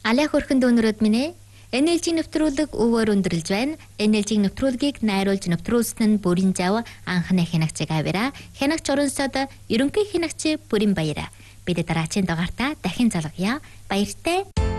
Алай хөрхөн дүүнрүүд минь ээ. NLG нэвтрүүлэг өвөр өндөрлж байна. NLG нэвтрүүлгийг найруулж нэвтрүүлсэн нь Бүрийн Зав анхны хянагчиг авира. Хянагч Оронсод ерөнхий хянагч Бүрийн Баяр. Бид дараагийн дугаартаа дахин залгая. Баяртай.